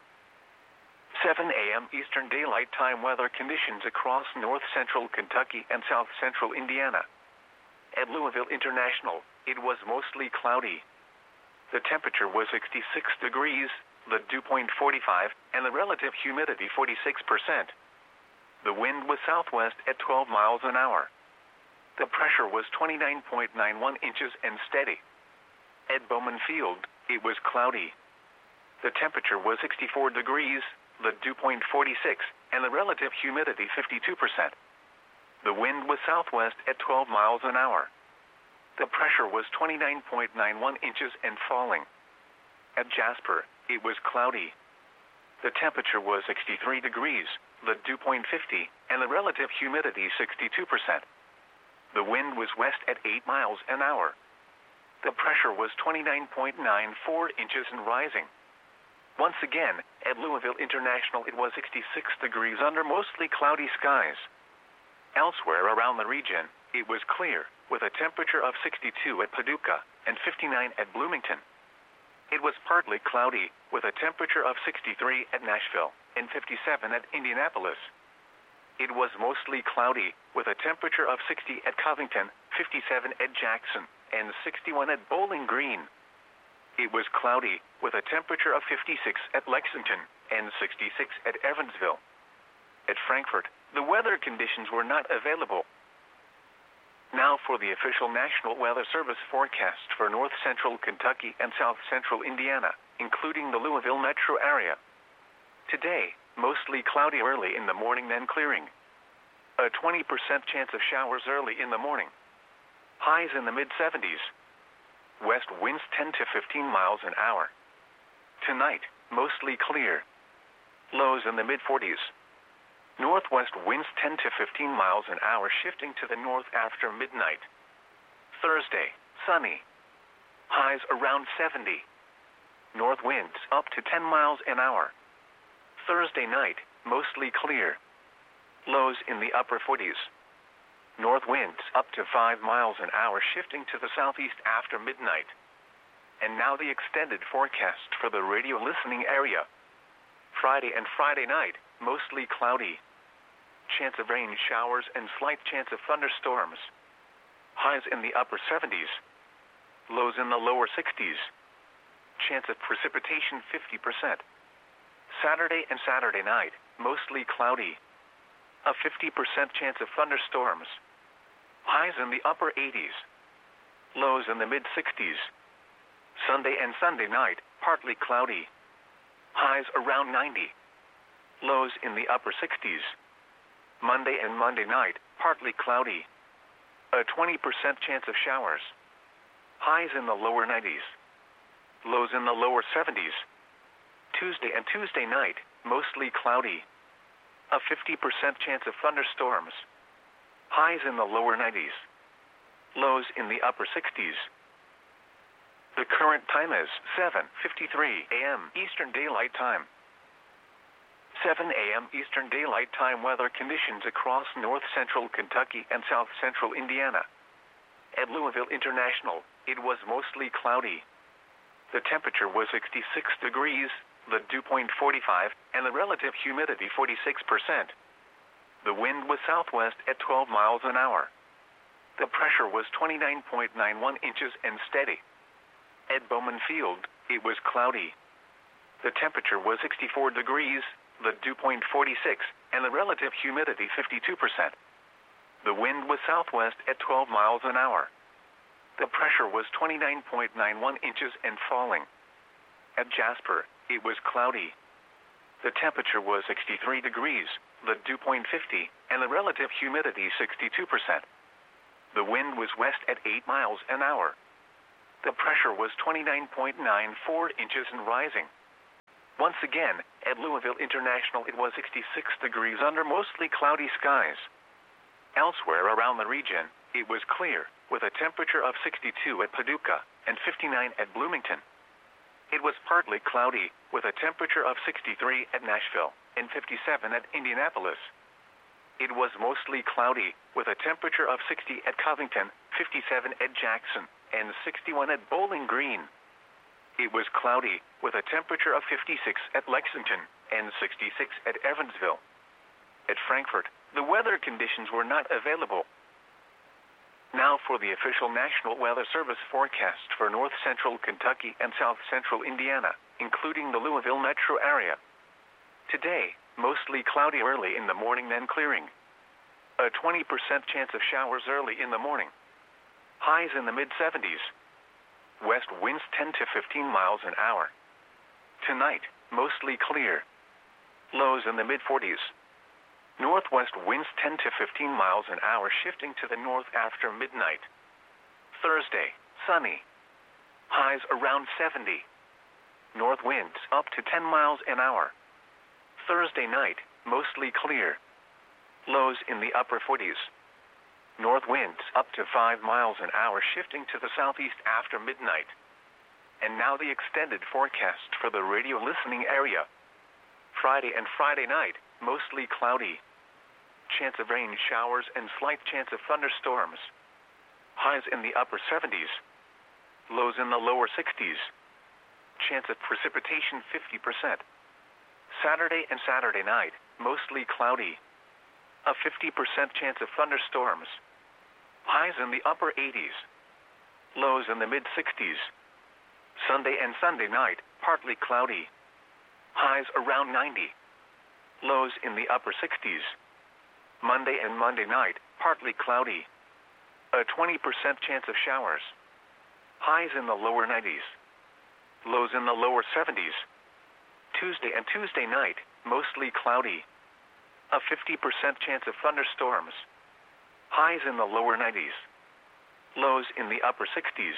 seven a m Eastern Daylight Time weather conditions across north central Kentucky and south central Indiana. At Louisville International, it was mostly cloudy. The temperature was sixty-six degrees, the dew point forty-five, and the relative humidity forty-six percent. The wind was southwest at twelve miles an hour. The pressure was twenty-nine point nine one inches and steady. At Bowman Field, it was cloudy. The temperature was sixty-four degrees, the dew point forty-six, and the relative humidity fifty-two percent. The wind was southwest at twelve miles an hour. The pressure was twenty-nine point nine one inches and falling. At Jasper, it was cloudy. The temperature was sixty-three degrees, the dew point fifty, and the relative humidity sixty-two percent. The wind was west at eight miles an hour. The pressure was twenty-nine point nine four inches and rising. Once again, at Louisville International it was sixty-six degrees under mostly cloudy skies. Elsewhere around the region, it was clear, with a temperature of sixty-two at Paducah and fifty-nine at Bloomington. It was partly cloudy, with a temperature of sixty-three at Nashville and fifty-seven at Indianapolis. It was mostly cloudy, with a temperature of sixty at Covington, fifty-seven at Jackson, and sixty-one at Bowling Green. It was cloudy, with a temperature of fifty-six at Lexington and sixty-six at Evansville. At Frankfort, the weather conditions were not available. Now for the official National Weather Service forecast for north central Kentucky and south central Indiana, including the Louisville metro area. Today, mostly cloudy early in the morning, then clearing. A twenty percent chance of showers early in the morning. Highs in the mid seventies. West winds ten to fifteen miles an hour. Tonight, mostly clear. Lows in the mid forties. Northwest winds ten to fifteen miles an hour, shifting to the north after midnight. Thursday, sunny. Highs around seventy. North winds up to ten miles an hour. Thursday night, mostly clear. Lows in the upper forties. North winds up to five miles an hour, shifting to the southeast after midnight. And now the extended forecast for the radio listening area. Friday and Friday night, mostly cloudy. Chance of rain showers and slight chance of thunderstorms. Highs in the upper seventies. Lows in the lower sixties. Chance of precipitation fifty percent. Saturday and Saturday night, mostly cloudy. A fifty percent chance of thunderstorms. Highs in the upper eighties. Lows in the mid sixties. Sunday and Sunday night, partly cloudy. Highs around ninety. Lows in the upper sixties. Monday and Monday night, partly cloudy. A twenty percent chance of showers. Highs in the lower nineties. Lows in the lower seventies. Tuesday and Tuesday night, mostly cloudy. A fifty percent chance of thunderstorms. Highs in the lower nineties. Lows in the upper sixties. The current time is seven fifty-three a m Eastern Daylight Time. seven a m Eastern Daylight Time weather conditions across north central Kentucky and south central Indiana. At Louisville International, it was mostly cloudy. The temperature was sixty-six degrees, the dew point forty-five, and the relative humidity forty-six percent. The wind was southwest at twelve miles an hour. The pressure was twenty-nine point nine one inches and steady. At Bowman Field, it was cloudy. The temperature was sixty-four degrees, the dew point forty-six, and the relative humidity fifty-two percent. The wind was southwest at twelve miles an hour. The pressure was twenty-nine point nine one inches and falling. At Jasper, it was cloudy. The temperature was sixty-three degrees, the dew point fifty, and the relative humidity sixty-two percent. The wind was west at eight miles an hour. The pressure was twenty-nine point nine four inches and rising. Once again, at Louisville International it was sixty-six degrees under mostly cloudy skies. Elsewhere around the region, it was clear, with a temperature of sixty-two at Paducah and fifty-nine at Bloomington. It was partly cloudy, with a temperature of sixty-three at Nashville and fifty-seven at Indianapolis. It was mostly cloudy, with a temperature of sixty at Covington, fifty-seven at Jackson, and sixty-one at Bowling Green. It was cloudy, with a temperature of fifty-six at Lexington and sixty-six at Evansville. At Frankfort, the weather conditions were not available. Now for the official National Weather Service forecast for north central Kentucky and south central Indiana, including the Louisville metro area. Today, mostly cloudy early in the morning, then clearing. A twenty percent chance of showers early in the morning. Highs in the mid seventies. West winds ten to fifteen miles an hour. Tonight, mostly clear. Lows in the mid forties. Northwest winds ten to fifteen miles an hour, shifting to the north after midnight. Thursday, sunny. Highs around seventy. North winds up to ten miles an hour. Thursday night, mostly clear. Lows in the upper forties. North winds up to five miles an hour, shifting to the southeast after midnight. And now the extended forecast for the radio listening area. Friday and Friday night, mostly cloudy. Chance of rain showers and slight chance of thunderstorms. Highs in the upper seventies. Lows in the lower sixties. Chance of precipitation fifty percent. Saturday and Saturday night, mostly cloudy. A fifty percent chance of thunderstorms. Highs in the upper eighties. Lows in the mid sixties. Sunday and Sunday night, partly cloudy. Highs around ninety. Lows in the upper sixties. Monday and Monday night, partly cloudy. A twenty percent chance of showers. Highs in the lower nineties. Lows in the lower seventies. Tuesday and Tuesday night, mostly cloudy. A fifty percent chance of thunderstorms. Highs in the lower nineties. Lows in the upper sixties.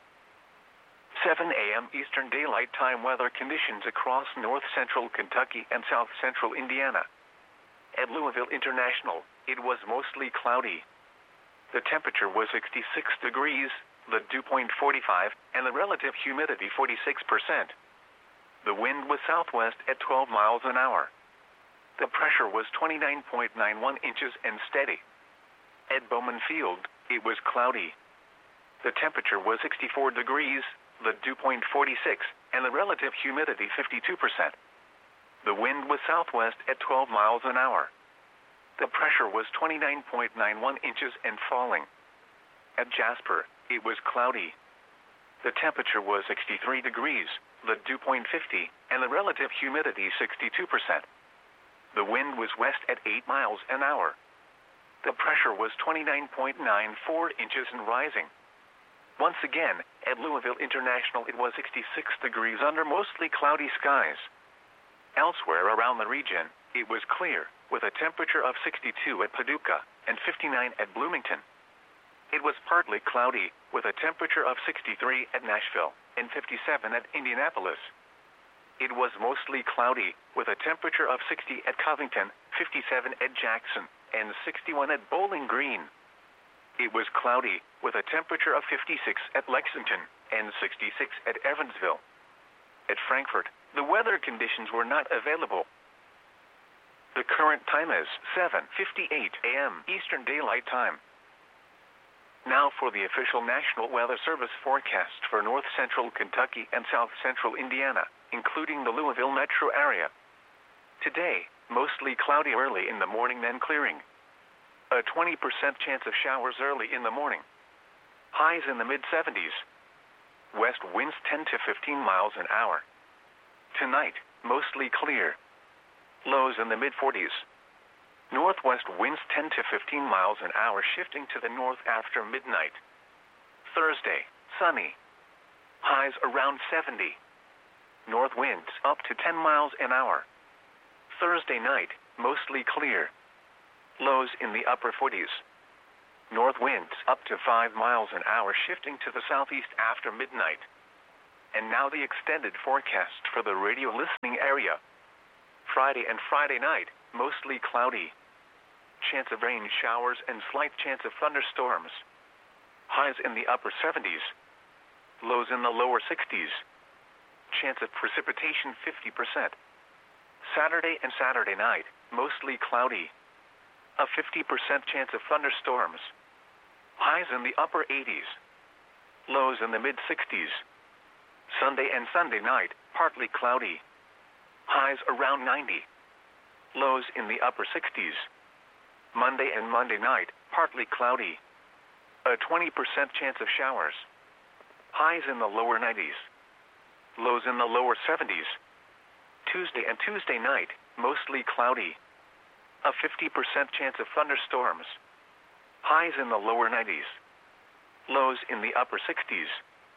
seven a m Eastern Daylight Time weather conditions across north central Kentucky and south central Indiana. At Louisville International, it was mostly cloudy. The temperature was sixty-six degrees, the dew point forty-five, and the relative humidity forty-six percent. The wind was southwest at twelve miles an hour. The pressure was twenty-nine point nine one inches and steady. At Bowman Field, it was cloudy. The temperature was sixty-four degrees, the dew point forty-six, and the relative humidity fifty-two percent. The wind was southwest at twelve miles an hour. The pressure was twenty-nine point nine one inches and falling. At Jasper, it was cloudy. The temperature was sixty-three degrees, the dew point fifty, and the relative humidity sixty-two percent. The wind was west at eight miles an hour. The pressure was twenty-nine point nine four inches and rising. Once again, at Louisville International it was sixty-six degrees under mostly cloudy skies. Elsewhere around the region, it was clear, with a temperature of sixty-two at Paducah and fifty-nine at Bloomington. It was partly cloudy, with a temperature of sixty-three at Nashville and fifty-seven at Indianapolis. It was mostly cloudy, with a temperature of sixty at Covington, fifty-seven at Jackson, and sixty-one at Bowling Green. It was cloudy, with a temperature of fifty-six at Lexington and sixty-six at Evansville. At Frankfort, the weather conditions were not available. The current time is seven fifty-eight a m Eastern Daylight Time. Now for the official National Weather Service forecast for north central Kentucky and south central Indiana, including the Louisville metro area. Today, mostly cloudy early in the morning, then clearing. A twenty percent chance of showers early in the morning. Highs in the mid seventies. West winds ten to fifteen miles an hour. Tonight, mostly clear. Lows in the mid forties. Northwest winds ten to fifteen miles an hour, shifting to the north after midnight. Thursday, sunny. Highs around seventy. North winds up to ten miles an hour. Thursday night, mostly clear. Lows in the upper forties. North winds up to five miles an hour shifting to the southeast after midnight. And now the extended forecast for the radio listening area. Friday and Friday night, mostly cloudy. Chance of rain showers and slight chance of thunderstorms. Highs in the upper seventies. Lows in the lower sixties. Chance of precipitation fifty percent. Saturday and Saturday night, mostly cloudy. A fifty percent chance of thunderstorms. Highs in the upper eighties. Lows in the mid sixties. Sunday and Sunday night, partly cloudy. Highs around ninety. Lows in the upper sixties. Monday and Monday night, partly cloudy. A twenty percent chance of showers. Highs in the lower nineties. Lows in the lower seventies. Tuesday and Tuesday night, mostly cloudy. A fifty percent chance of thunderstorms. Highs in the lower nineties. Lows in the upper sixties.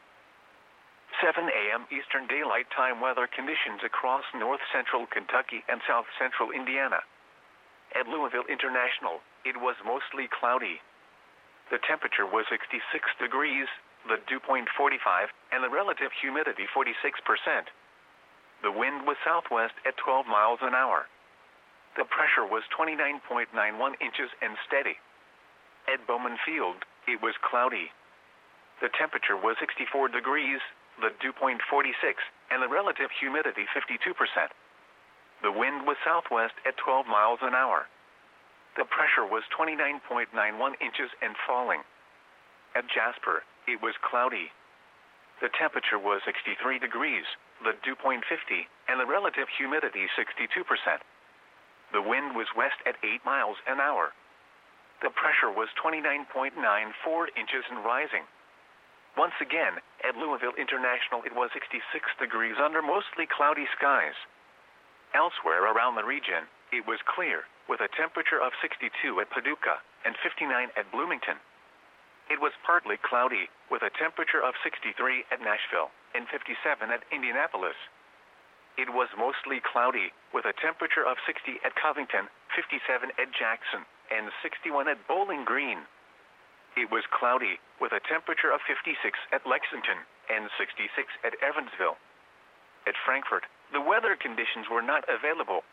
seven a m Eastern Daylight Time weather conditions across north central Kentucky and south central Indiana. At Louisville International, it was mostly cloudy. The temperature was sixty-six degrees, the dew point forty-five, and the relative humidity forty-six percent. The wind was southwest at twelve miles an hour. The pressure was twenty-nine point nine one inches and steady. At Bowman Field, it was cloudy. The temperature was sixty-four degrees, the dew point forty-six, and the relative humidity fifty-two percent. The wind was southwest at twelve miles an hour. The pressure was twenty-nine point nine one inches and falling. At Jasper, it was cloudy. The temperature was sixty-three degrees, the dew point fifty, and the relative humidity sixty-two percent. The wind was west at eight miles an hour. The pressure was twenty-nine point nine four inches and rising. Once again, at Louisville International, it was sixty-six degrees under mostly cloudy skies. Elsewhere around the region, it was clear, with a temperature of sixty-two at Paducah and fifty-nine at Bloomington. It was partly cloudy, with a temperature of sixty-three at Nashville and fifty-seven at Indianapolis. It was mostly cloudy, with a temperature of sixty at Covington, fifty-seven at Jackson, and sixty-one at Bowling Green. It was cloudy, with a temperature of fifty-six at Lexington and sixty-six at Evansville. At Frankfort, the weather conditions were not available.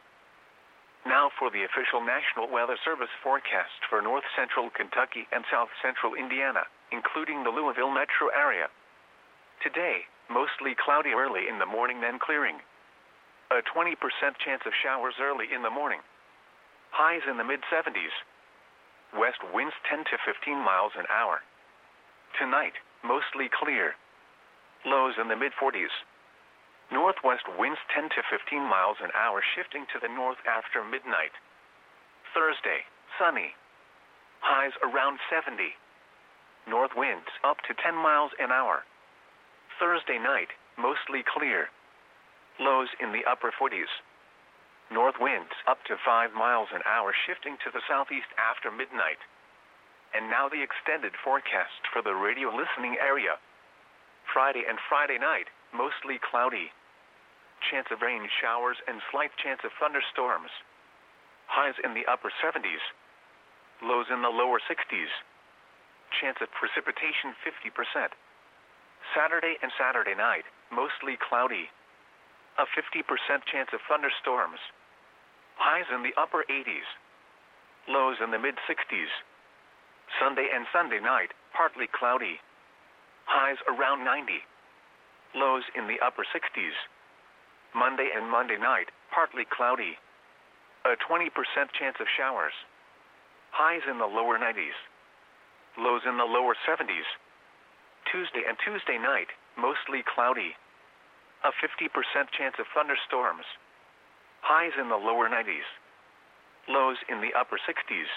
Now for the official National Weather Service forecast for north central Kentucky and south central Indiana, including the Louisville metro area. Today, mostly cloudy early in the morning, then clearing. A twenty percent chance of showers early in the morning. Highs in the mid seventies. West winds ten to fifteen miles an hour. Tonight, mostly clear. Lows in the mid forties. Northwest winds ten to fifteen miles an hour shifting to the north after midnight. Thursday, sunny. Highs around seventy. North winds up to ten miles an hour. Thursday night, mostly clear. Lows in the upper forties. North winds up to five miles an hour shifting to the southeast after midnight. And now the extended forecast for the radio listening area. Friday and Friday night, mostly cloudy. Chance of rain showers and slight chance of thunderstorms. Highs in the upper seventies. Lows in the lower sixties. Chance of precipitation fifty percent. Saturday and Saturday night, mostly cloudy. A fifty percent chance of thunderstorms. Highs in the upper eighties. Lows in the mid sixties. Sunday and Sunday night, partly cloudy. Highs around ninety. Lows in the upper sixties. Monday and Monday night, partly cloudy. A twenty percent chance of showers. Highs in the lower nineties. Lows in the lower seventies. Tuesday and Tuesday night, mostly cloudy. A fifty percent chance of thunderstorms. Highs in the lower nineties. Lows in the upper sixties.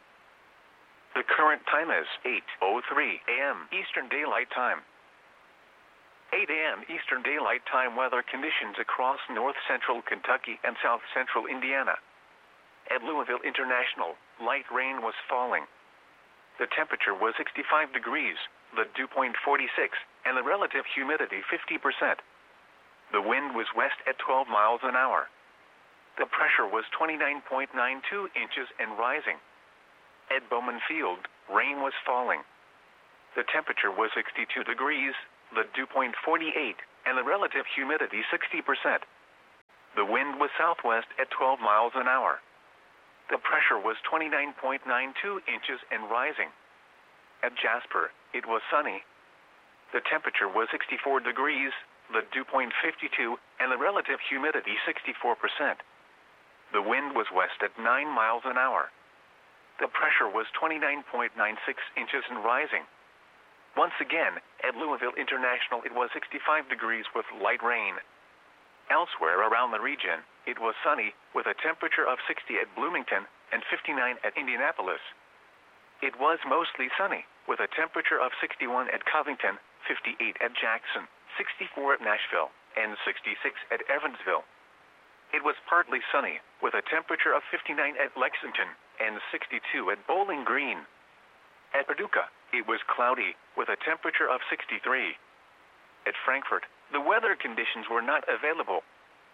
The current time is eight oh three a m Eastern Daylight Time. eight a m Eastern Daylight Time weather conditions across north central Kentucky and south central Indiana. At Louisville International, light rain was falling. The temperature was sixty-five degrees, the dew point forty-six, and the relative humidity fifty percent. The wind was west at twelve miles an hour. The pressure was twenty-nine point nine two inches and rising. At Bowman Field, rain was falling. The temperature was sixty-two degrees, the dew point forty-eight, and the relative humidity sixty percent. The wind was southwest at twelve miles an hour. The pressure was twenty-nine point nine two inches and rising. At Jasper, it was sunny. The temperature was sixty-four degrees, the dew point fifty-two, and the relative humidity sixty-four percent. The wind was west at nine miles an hour. The pressure was twenty-nine point nine six inches and rising. Once again, at Louisville International, it was sixty-five degrees with light rain. Elsewhere around the region, it was sunny with a temperature of sixty at Bloomington and fifty-nine at Indianapolis. It was mostly sunny with a temperature of sixty-one at Covington, fifty-eight at Jackson, sixty-four at Nashville, and sixty-six at Evansville. It was partly sunny with a temperature of fifty-nine at Lexington and sixty-two at Bowling Green. At Paducah, it was cloudy with a temperature of sixty-three. At Frankfort, the weather conditions were not available.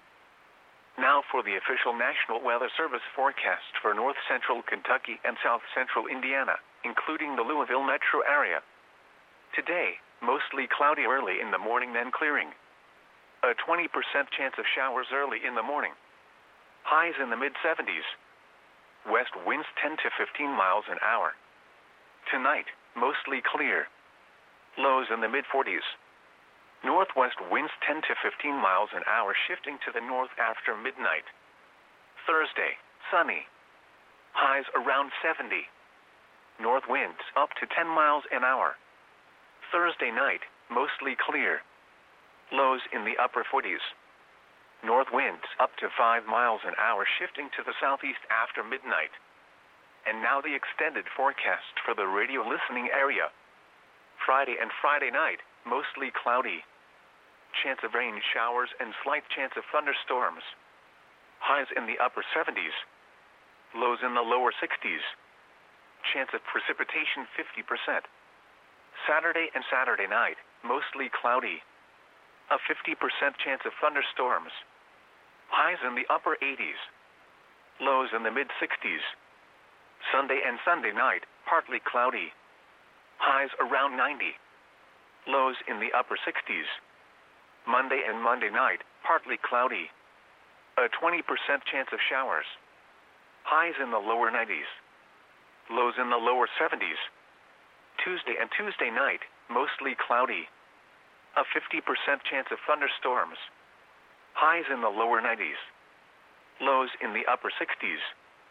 Now for the official National Weather Service forecast for north central Kentucky and south central Indiana, including the Louisville metro area. Today, mostly cloudy early in the morning, then clearing. A twenty percent chance of showers early in the morning. Highs in the mid seventies. West winds ten to fifteen miles an hour. Tonight, mostly clear. Lows in the mid forties. Northwest winds ten to fifteen miles an hour, shifting to the north after midnight. Thursday, sunny. Highs around seventy. North winds up to ten miles an hour. Thursday night, mostly clear. Lows in the upper forties. North winds up to five miles an hour, shifting to the southeast after midnight. And now the extended forecast for the radio listening area. Friday and Friday night, mostly cloudy. Chance of rain showers and slight chance of thunderstorms. Highs in the upper seventies. Lows in the lower sixties. Chance of precipitation fifty percent. Saturday and Saturday night, mostly cloudy. A fifty percent chance of thunderstorms. Highs in the upper eighties. Lows in the mid sixties. Sunday and Sunday night, partly cloudy. Highs around ninety. Lows in the upper sixties. Monday and Monday night, partly cloudy. A twenty percent chance of showers. Highs in the lower nineties. Lows in the lower seventies. Tuesday and Tuesday night, mostly cloudy. A fifty percent chance of thunderstorms. Highs in the lower nineties. Lows in the upper sixties.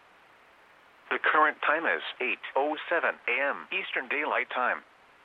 The current time is eight oh seven a m Eastern Daylight Time.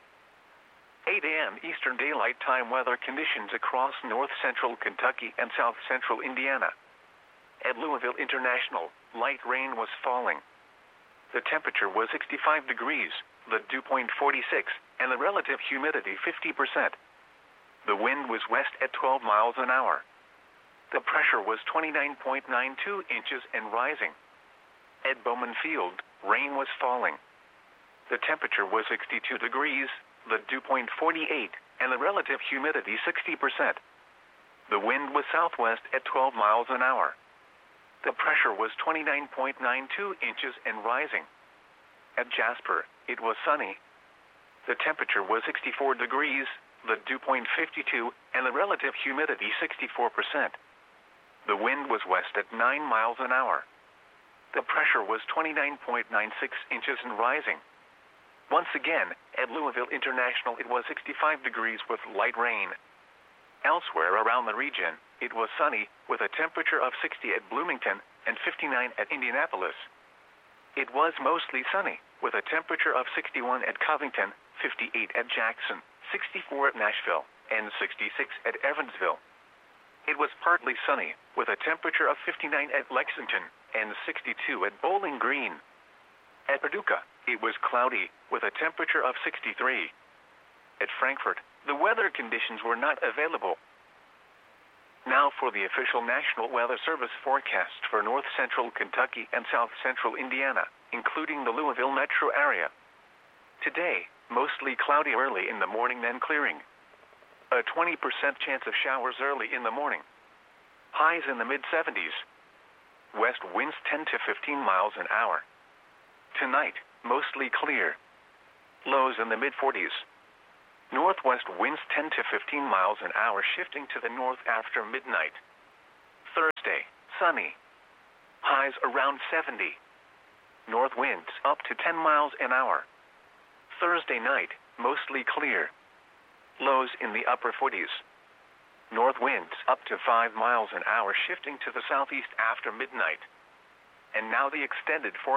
eight a m Eastern Daylight Time weather conditions across north central Kentucky and south central Indiana. At Louisville International, light rain was falling. The temperature was sixty-five degrees, the dew point forty-six, and the relative humidity fifty percent. The wind was west at twelve miles an hour. The pressure was twenty-nine point nine two inches and rising. At Bowman Field, rain was falling. The temperature was sixty-two degrees, the dew point forty-eight, and the relative humidity sixty percent. The wind was southwest at twelve miles an hour. The pressure was twenty-nine point nine two inches and rising. At Jasper, it was sunny. The temperature was sixty-four degrees, the dew point fifty-two, and the relative humidity sixty-four percent. The wind was west at nine miles an hour. The pressure was twenty-nine point nine six inches and rising. Once again, at Louisville International, it was sixty-five degrees with light rain. Elsewhere around the region, it was sunny with a temperature of sixty at Bloomington and fifty-nine at Indianapolis. It was mostly sunny with a temperature of sixty-one at Covington, fifty-eight at Jackson, sixty-four at Nashville, and sixty-six at Evansville. It was partly sunny with a temperature of fifty-nine at Lexington and sixty-two at Bowling Green. At Paducah, it was cloudy with a temperature of sixty-three. At Frankfort, the weather conditions were not available. Now for the official National Weather Service forecast for north central Kentucky and south central Indiana, including the Louisville metro area. Today, mostly cloudy early in the morning, then clearing. A twenty percent chance of showers early in the morning. Highs in the mid seventies. West winds ten to fifteen miles an hour. Tonight, mostly clear. Lows in the mid forties. Northwest winds ten to fifteen miles an hour, shifting to the north after midnight. Thursday, sunny. Highs around seventy. North winds up to ten miles an hour. Thursday night, mostly clear. Lows in the upper forties. North winds up to five miles an hour, shifting to the southeast after midnight. And now the extended forecast.